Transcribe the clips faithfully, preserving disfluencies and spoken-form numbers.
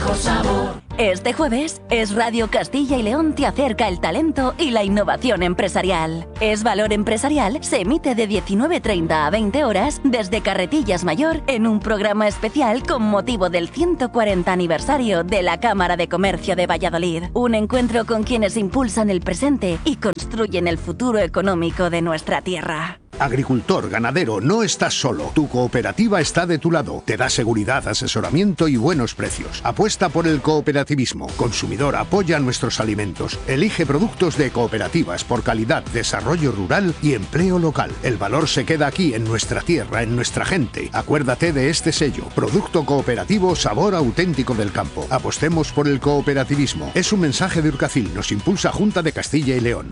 mejor sabor. Este jueves, Es Radio Castilla y León te acerca el talento y la innovación empresarial. Es Valor Empresarial se emite de diecinueve treinta a veinte horas desde Carretillas Mayor en un programa especial con motivo del ciento cuarenta aniversario de la Cámara de Comercio de Valladolid. Un encuentro con quienes impulsan el presente y construyen el futuro económico de nuestra tierra. Agricultor, ganadero, no estás solo. Tu cooperativa está de tu lado. Te da seguridad, asesoramiento y buenos precios. Apuesta por el cooperativismo. Consumidor, apoya nuestros alimentos. Elige productos de cooperativas por calidad, desarrollo rural y empleo local. El valor se queda aquí, en nuestra tierra, en nuestra gente. Acuérdate de este sello. Producto cooperativo, sabor auténtico del campo. Apostemos por el cooperativismo. Es un mensaje de Urcacil. Nos impulsa Junta de Castilla y León.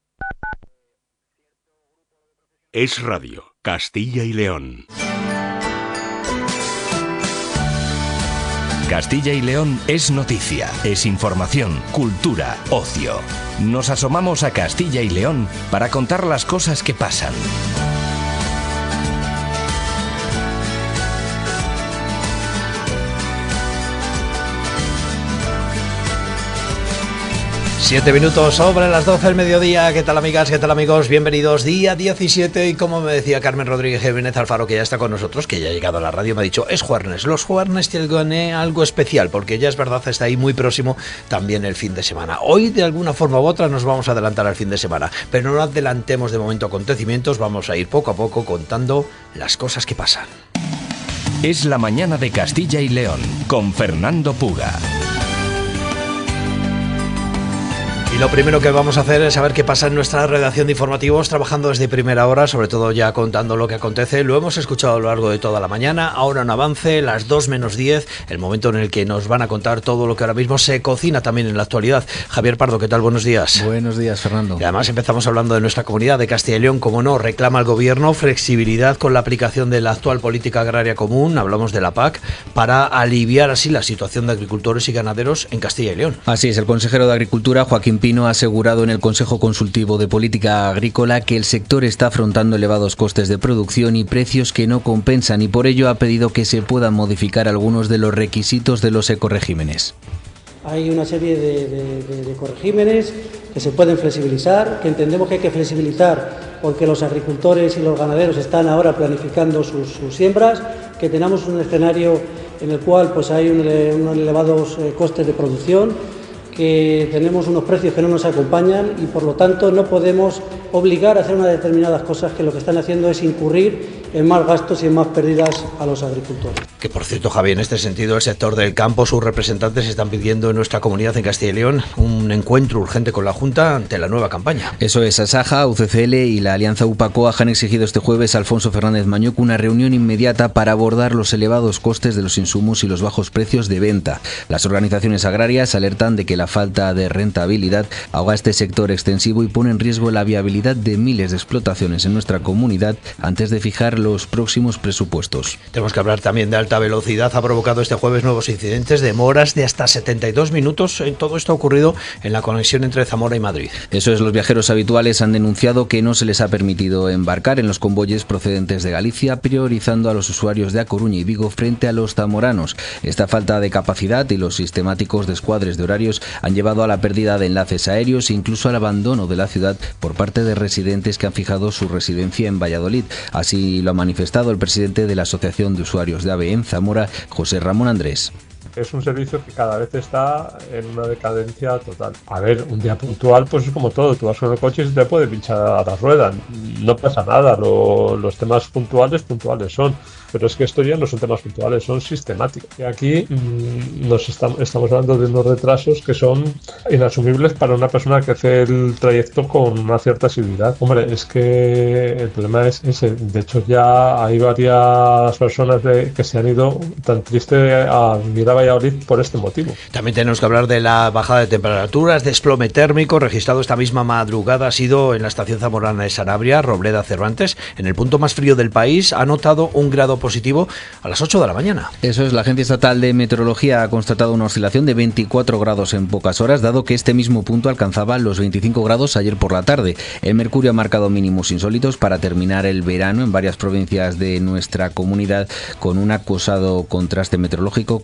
Es Radio, Castilla y León. Castilla y León es noticia, es información, cultura, ocio. Nos asomamos a Castilla y León para contar las cosas que pasan. Siete minutos sobre las doce del mediodía. ¿Qué tal, amigas? ¿Qué tal, amigos? Bienvenidos. Día diecisiete y como me decía Carmen Rodríguez Jiménez Alfaro, que ya está con nosotros, que ya ha llegado a la radio, me ha dicho, es jueves. Los jueves tienen algo especial, porque ya es verdad, está ahí muy próximo también el fin de semana. Hoy, de alguna forma u otra, nos vamos a adelantar al fin de semana, pero no adelantemos de momento acontecimientos, vamos a ir poco a poco contando las cosas que pasan. Es la mañana de Castilla y León, con Fernando Puga. Y lo primero que vamos a hacer es saber qué pasa en nuestra redacción de informativos, trabajando desde primera hora, sobre todo ya contando lo que acontece. Lo hemos escuchado a lo largo de toda la mañana, ahora un avance, las dos menos diez, el momento en el que nos van a contar todo lo que ahora mismo se cocina también en la actualidad. Javier Pardo, ¿qué tal? Buenos días. Buenos días, Fernando. Y además empezamos hablando de nuestra comunidad de Castilla y León, como no, reclama al gobierno flexibilidad con la aplicación de la actual política agraria común, hablamos de la P A C, para aliviar así la situación de agricultores y ganaderos en Castilla y León. Así es, el consejero de Agricultura, Joaquín Pino, ha asegurado en el Consejo Consultivo de Política Agrícola que el sector está afrontando elevados costes de producción y precios que no compensan, y por ello ha pedido que se puedan modificar algunos de los requisitos de los ecoregímenes. Hay una serie de, de, de, de ecoregímenes que se pueden flexibilizar, que entendemos que hay que flexibilizar porque los agricultores y los ganaderos están ahora planificando sus, sus siembras, que tenemos un escenario en el cual pues, hay un, unos elevados eh, costes de producción, que tenemos unos precios que no nos acompañan y por lo tanto no podemos obligar a hacer unas determinadas cosas que lo que están haciendo es incurrir en más gastos y en más pérdidas a los agricultores. Que por cierto, Javier, en este sentido el sector del campo, sus representantes están pidiendo en nuestra comunidad en Castilla y León un encuentro urgente con la Junta ante la nueva campaña. Eso es, Asaja, U C C L y la Alianza UPA-COAG han exigido este jueves a Alfonso Fernández Mañuc una reunión inmediata para abordar los elevados costes de los insumos y los bajos precios de venta. Las organizaciones agrarias alertan de que la falta de rentabilidad ahoga este sector extensivo y pone en riesgo la viabilidad de miles de explotaciones en nuestra comunidad antes de fijar los próximos presupuestos. Tenemos que hablar también de alta velocidad. Ha provocado este jueves nuevos incidentes, demoras de hasta setenta y dos minutos. Todo esto ha ocurrido en la conexión entre Zamora y Madrid. Eso es, los viajeros habituales han denunciado que no se les ha permitido embarcar en los convoyes procedentes de Galicia, priorizando a los usuarios de A Coruña y Vigo frente a los zamoranos. Esta falta de capacidad y los sistemáticos descuadres de horarios han llevado a la pérdida de enlaces aéreos e incluso al abandono de la ciudad por parte de residentes que han fijado su residencia en Valladolid. Así lo ha manifestado el presidente de la Asociación de Usuarios de AVE en Zamora, José Ramón Andrés. Es un servicio que cada vez está en una decadencia total. A ver, un día puntual, pues es como todo. Tú vas con el coche y se te puede pinchar a la rueda. No pasa nada. Lo, los temas puntuales, puntuales son. Pero es que esto ya no son temas puntuales, son sistemáticos. Y aquí mmm, nos estamos, estamos hablando de unos retrasos que son inasumibles para una persona que hace el trayecto con una cierta asiduidad. Hombre, es que el problema es ese. De hecho, ya hay varias personas de, que se han ido tan triste a vivir a Valladolid por este motivo. También tenemos que hablar de la bajada de temperaturas, desplome térmico registrado esta misma madrugada. Ha sido en la estación zamorana de Sanabria, Robleda Cervantes, en el punto más frío del país. Ha notado un grado positivo a las ocho de la mañana. Eso es, la Agencia Estatal de Meteorología ha constatado una oscilación de veinticuatro grados en pocas horas, dado que este mismo punto alcanzaba los veinticinco grados ayer por la tarde. El mercurio ha marcado mínimos insólitos para terminar el verano en varias provincias de nuestra comunidad, con un acusado contraste meteorológico, como dice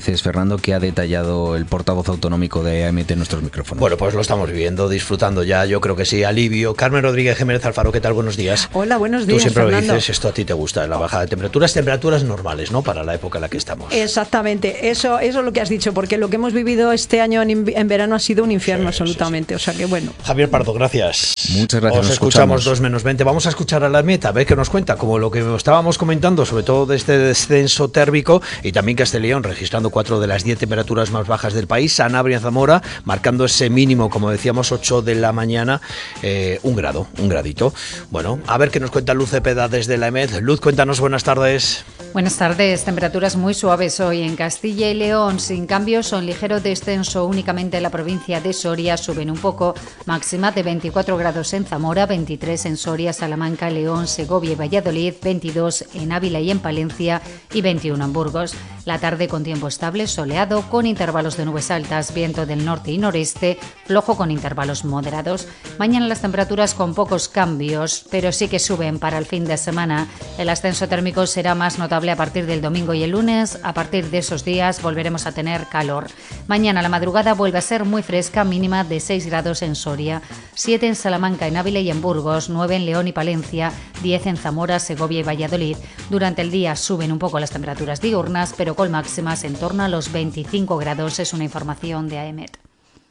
dices, Fernando, que ha detallado el portavoz autonómico de A E M E T en nuestros micrófonos. Bueno, pues lo estamos viviendo, disfrutando ya, yo creo que sí, alivio. Carmen Rodríguez Jiménez Alfaro, ¿qué tal? Buenos días. Hola, buenos días, Tú siempre Fernando. lo dices, esto a ti te gusta, la bajada de temperaturas, temperaturas normales, ¿no? Para la época en la que estamos. Exactamente, eso, eso es lo que has dicho, porque lo que hemos vivido este año en, inv- en verano ha sido un infierno, Sí, absolutamente, sí, sí. o sea que bueno. Javier Pardo, gracias. Muchas gracias. Os nos escuchamos dos menos veinte. Vamos a escuchar a la meta, a ver qué nos cuenta, como lo que estábamos comentando, sobre todo de este descenso térmico, y también Castilla y León registrando cuatro de las diez temperaturas más bajas del país. Sanabria en Zamora marcando ese mínimo, como decíamos, ocho de la mañana, eh, un grado, un gradito. Bueno, a ver qué nos cuenta Luz Cepeda desde la E M E T. Luz, cuéntanos, buenas tardes. Buenas tardes, temperaturas muy suaves hoy en Castilla y León, sin cambios, son ligero descenso únicamente en la provincia de Soria, suben un poco, máxima de veinticuatro grados en Zamora, veintitrés en Soria, Salamanca, León, Segovia y Valladolid, veintidós en Ávila y en Palencia y veintiuno en Burgos. La tarde con tiempo estable, soleado, con intervalos de nubes altas, viento del norte y noreste, flojo con intervalos moderados. Mañana las temperaturas con pocos cambios, pero sí que suben para el fin de semana. El ascenso térmico será más notable a partir del domingo y el lunes. A partir de esos días volveremos a tener calor. Mañana la madrugada vuelve a ser muy fresca, mínima de seis grados en Soria, siete en Salamanca, en Ávila y en Burgos, nueve en León y Palencia, diez en Zamora, Segovia y Valladolid. Durante el día suben un poco las temperaturas diurnas, pero con máximas en torno a los veinticinco grados, es una información de A E M E T.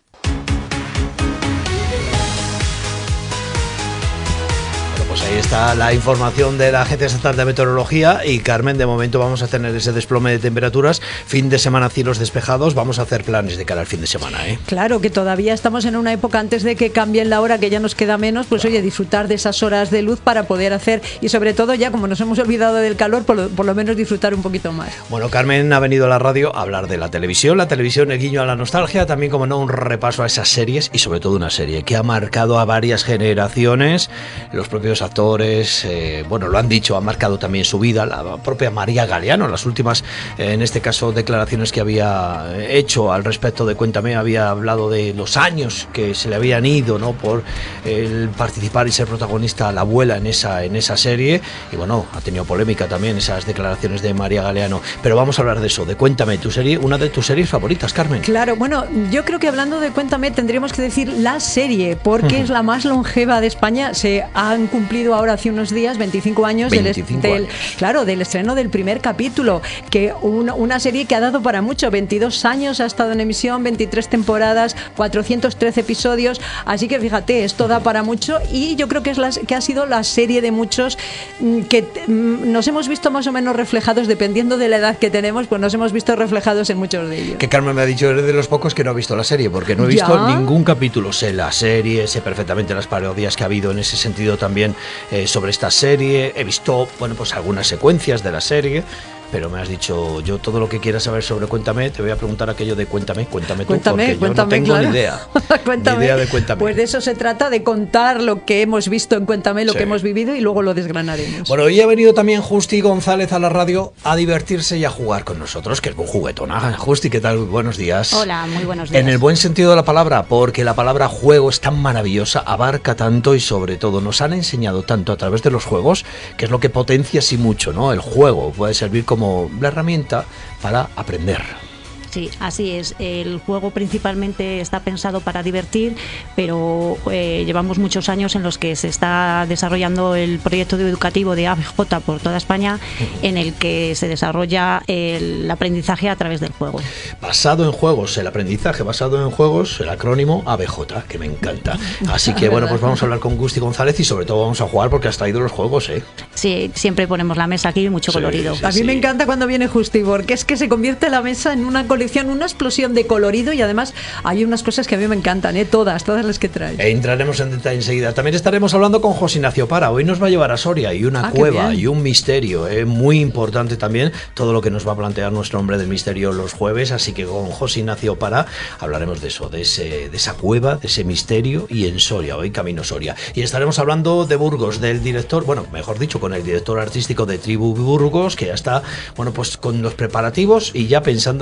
Pues ahí está la información de la Agencia Estatal de Meteorología. Y Carmen, de momento vamos a tener ese desplome de temperaturas, fin de semana cielos despejados, vamos a hacer planes de cara al fin de semana, ¿eh? Claro, que todavía estamos en una época antes de que cambien la hora, que ya nos queda menos, pues oye, disfrutar de esas horas de luz para poder hacer, y sobre todo ya como nos hemos olvidado del calor, por lo, por lo menos disfrutar un poquito más. Bueno, Carmen ha venido a la radio a hablar de la televisión, la televisión, el guiño a la nostalgia, también como no un repaso a esas series, y sobre todo una serie que ha marcado a varias generaciones, los propios actores, eh, bueno, lo han dicho, ha marcado también su vida, la propia María Galeano, las últimas, eh, en este caso, declaraciones que había hecho al respecto de Cuéntame, había hablado de los años que se le habían ido, ¿no?, por el participar y ser protagonista la abuela en esa, en esa serie, y bueno, ha tenido polémica también esas declaraciones de María Galeano, pero vamos a hablar de eso, de Cuéntame, tu serie, una de tus series favoritas, Carmen. Claro, bueno, yo creo que hablando de Cuéntame tendríamos que decir la serie, porque es la más longeva de España, se han cumplido ahora hace unos días veinticinco años, veinticinco del, del años. claro, del estreno del primer capítulo, que una, una serie que ha dado para mucho, veintidós años ha estado en emisión, veintitrés temporadas, cuatrocientos trece episodios, así que fíjate, esto da para mucho, y yo creo que es la, que ha sido la serie de muchos que nos hemos visto más o menos reflejados, dependiendo de la edad que tenemos, pues nos hemos visto reflejados en muchos de ellos. Que Carmen me ha dicho, eres de los pocos que no ha visto la serie, porque no he visto ¿Ya? ningún capítulo. Sé la serie, sé perfectamente las parodias que ha habido en ese sentido también eh, sobre esta serie. He visto, bueno, pues algunas secuencias de la serie, pero me has dicho, yo todo lo que quieras saber sobre Cuéntame, te voy a preguntar aquello de Cuéntame, cuéntame tú, Cuéntame, porque cuéntame, yo no tengo claro. ni idea. Cuéntame. Ni idea de Cuéntame. Pues de eso se trata, de contar lo que hemos visto en Cuéntame, lo Sí. que hemos vivido, y luego lo desgranaremos. Bueno, hoy ha venido también Justi González a la radio a divertirse y a jugar con nosotros, que es un juguetón. Ah, Justi, ¿qué tal? Buenos días. Hola, muy buenos días. En el buen sentido de la palabra, porque la palabra juego es tan maravillosa, abarca tanto y sobre todo nos han enseñado tanto a través de los juegos, que es lo que potencia así mucho, ¿no? El juego puede servir como la herramienta para aprender. Sí, así es. El juego principalmente está pensado para divertir, pero eh, llevamos muchos años en los que se está desarrollando el proyecto educativo de A B J por toda España, en el que se desarrolla el aprendizaje a través del juego. Basado en juegos, el aprendizaje basado en juegos, el acrónimo A B J, que me encanta. Así que bueno, pues vamos a hablar con Gusti González y sobre todo vamos a jugar porque has traído los juegos, ¿eh? Sí, siempre ponemos la mesa aquí, mucho Sí, colorido. sí, A mí me encanta cuando viene Justi, porque es que se convierte la mesa en una colección, una explosión de colorido, y además hay unas cosas que a mí me encantan, ¿eh? Todas, todas las que trae. E entraremos en detalle enseguida. También estaremos hablando con José Ignacio Para. Hoy nos va a llevar a Soria y una Ah, qué cueva bien. y un misterio, ¿eh? Muy importante también todo lo que nos va a plantear nuestro hombre del misterio los jueves. Así que con José Ignacio Para hablaremos de eso, de, ese, de esa cueva, de ese misterio, y en Soria, hoy camino Soria. Y estaremos hablando de Burgos, del director, bueno, mejor dicho, con el director artístico de Tribu Burgos, que ya está, bueno, pues con los preparativos y ya pensando en el fin de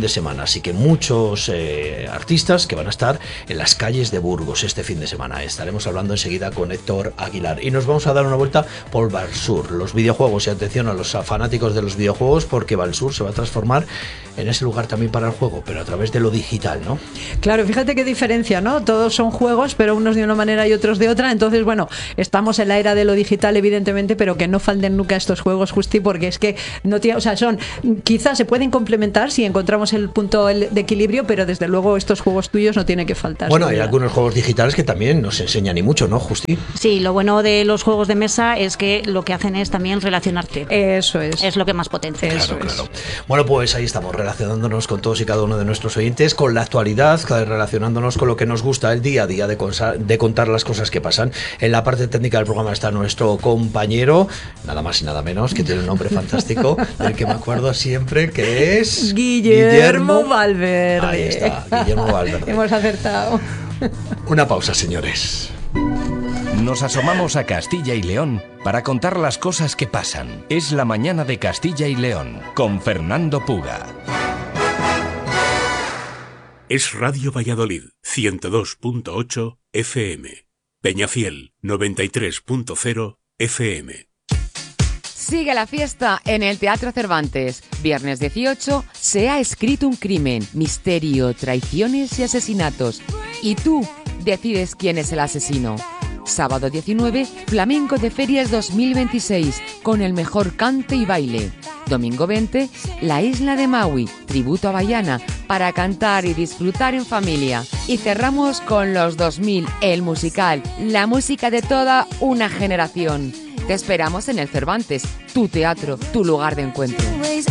semana, así que muchos eh, artistas que van a estar en las calles de Burgos este fin de semana. Estaremos hablando enseguida con Héctor Aguilar y nos vamos a dar una vuelta por Valsur, los videojuegos, y atención a los fanáticos de los videojuegos, porque Valsur se va a transformar en ese lugar también para el juego, pero a través de lo digital, ¿no? Claro, fíjate qué diferencia, ¿no? Todos son juegos, pero unos de una manera y otros de otra. Entonces, bueno, estamos en la era de lo digital, evidentemente, pero que no falten nunca estos juegos, Justi, porque es que no tiene, o sea, son, quizás se pueden complementar si encontramos el punto de equilibrio, pero desde luego estos juegos tuyos no tienen que faltar. Bueno, hay algunos juegos digitales que también nos enseñan y mucho, ¿no, Justi? Sí, lo bueno de los juegos de mesa es que lo que hacen es también relacionarte. Eso es. Es lo que más potencia. Claro, claro. Bueno, pues ahí estamos, relacionándonos con todos y cada uno de nuestros oyentes, con la actualidad, relacionándonos con lo que nos gusta el día a día de, consa- de contar las cosas que pasan. En la parte técnica del programa está nuestro compañero, nada más y nada menos, que tiene un nombre fantástico, del que me acuerdo siempre, que es Guillermo, Guillermo Valverde. Ahí está, Guillermo Valverde. Hemos acertado. Una pausa, señores. Nos asomamos a Castilla y León para contar las cosas que pasan. Es la mañana de Castilla y León, con Fernando Puga. Es Radio Valladolid, ciento dos punto ocho F M. Peñafiel, noventa y tres punto cero F M. Sigue la fiesta en el Teatro Cervantes. Viernes dieciocho, Se ha escrito un crimen, misterio, traiciones y asesinatos. Y tú decides quién es el asesino. Sábado diecinueve, Flamenco de Ferias dos mil veintiséis, con el mejor cante y baile. Domingo veinte, La Isla de Maui, tributo a Bahiana, para cantar y disfrutar en familia. Y cerramos con Los dos mil, el musical, la música de toda una generación. Te esperamos en el Cervantes, tu teatro, tu lugar de encuentro.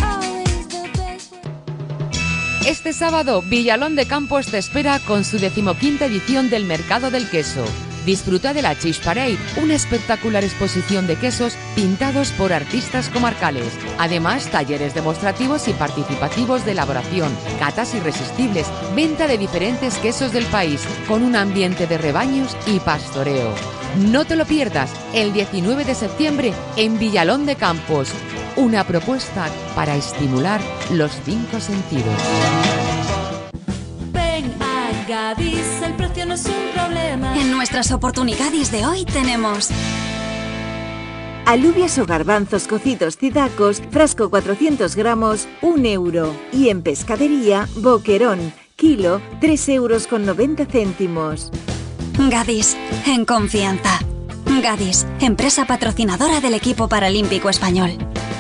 Este sábado, Villalón de Campos te espera con su decimoquinta edición del Mercado del Queso. Disfruta de la Cheese Parade, una espectacular exposición de quesos pintados por artistas comarcales. Además, talleres demostrativos y participativos de elaboración, catas irresistibles, venta de diferentes quesos del país, con un ambiente de rebaños y pastoreo. No te lo pierdas, el diecinueve de septiembre en Villalón de Campos. Una propuesta para estimular los cinco sentidos. Ven a Gadis, el precio no es un problema. En nuestras oportunidades de hoy tenemos alubias o garbanzos cocidos cidacos, frasco cuatrocientos gramos, un euro. Y en pescadería, boquerón, kilo, tres euros con noventa céntimos. Gadis, en confianza. Gadis, empresa patrocinadora del equipo paralímpico español.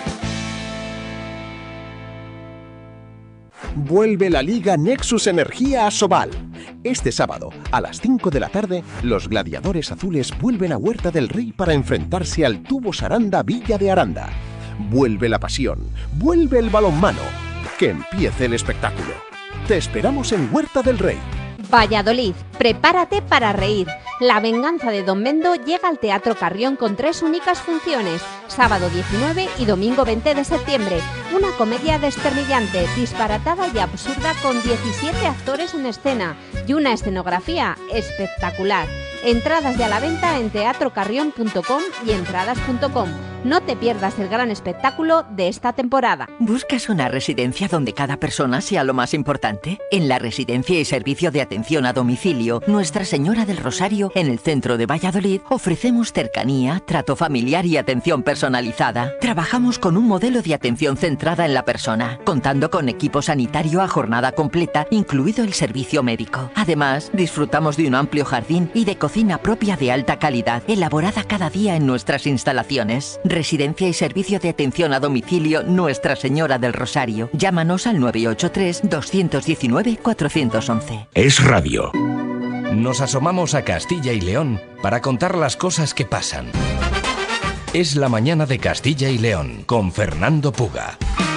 Vuelve la Liga Nexus Energía a Sobal. Este sábado, a las cinco de la tarde, los gladiadores azules vuelven a Huerta del Rey para enfrentarse al Tubos Aranda Villa de Aranda. Vuelve la pasión, vuelve el balonmano. Que empiece el espectáculo. Te esperamos en Huerta del Rey. Valladolid, prepárate para reír. La venganza de Don Mendo llega al Teatro Carrión con tres únicas funciones, sábado diecinueve y domingo veinte de septiembre. Una comedia desternillante, disparatada y absurda con diecisiete actores en escena y una escenografía espectacular. Entradas ya a la venta en teatro carrión punto com y entradas punto com. No te pierdas el gran espectáculo de esta temporada. ¿Buscas una residencia donde cada persona sea lo más importante? En la Residencia y Servicio de Atención a Domicilio Nuestra Señora del Rosario, en el centro de Valladolid, ofrecemos cercanía, trato familiar y atención personalizada. Trabajamos con un modelo de atención centrada en la persona, contando con equipo sanitario a jornada completa, incluido el servicio médico. Además, disfrutamos de un amplio jardín y de cocina propia de alta calidad, elaborada cada día en nuestras instalaciones. Residencia y Servicio de Atención a Domicilio Nuestra Señora del Rosario. Llámanos al nueve ocho tres, dos uno nueve, cuatro uno uno. Es Radio. Nos asomamos a Castilla y León para contar las cosas que pasan. Es la mañana de Castilla y León con Fernando Puga.